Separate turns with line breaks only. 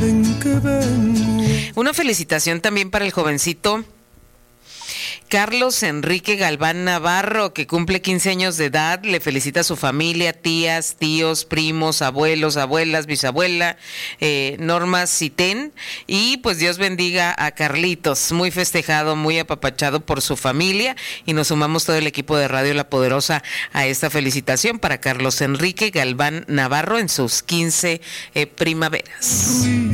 en que vengo.
Una felicitación también para el jovencito Carlos Enrique Galván Navarro, que cumple 15 años de edad. Le felicita a su familia, tías, tíos, primos, abuelos, abuelas, bisabuela, Norma Citén. Y pues Dios bendiga a Carlitos, muy festejado, muy apapachado por su familia. Y nos sumamos todo el equipo de Radio La Poderosa a esta felicitación para Carlos Enrique Galván Navarro en sus 15 primaveras.